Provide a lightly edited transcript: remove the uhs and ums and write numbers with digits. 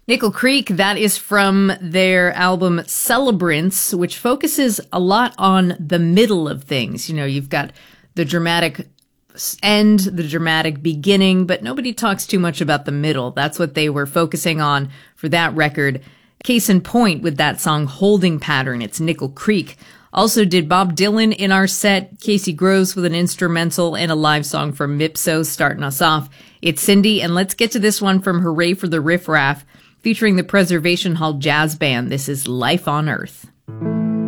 Nickel Creek, that is from their album Celebrants, which focuses a lot on the middle of things. You know, you've got the dramatic end, the dramatic beginning, but nobody talks too much about the middle. That's what they were focusing on for that record. Case in point with that song Holding Pattern, it's Nickel Creek. Also did Bob Dylan in our set, Casey Groves with an instrumental, and a live song from Mipso starting us off. It's Cindy, and let's get to this one from Hooray for the Riff Raff, featuring the Preservation Hall Jazz Band. This is Life on Earth.